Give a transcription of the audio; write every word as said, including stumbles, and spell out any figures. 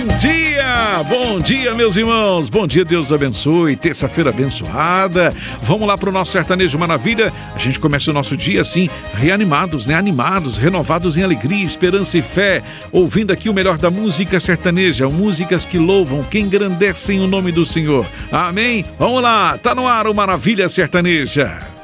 Bom dia, bom dia meus irmãos, bom dia, Deus abençoe, terça-feira abençoada. Vamos lá para o nosso Sertanejo Maravilha. A gente começa o nosso dia assim, reanimados, né? Animados, renovados em alegria, esperança e fé, ouvindo aqui o melhor da música sertaneja, músicas que louvam, que engrandecem o nome do Senhor. Amém? Vamos lá, tá no ar o Maravilha Sertaneja.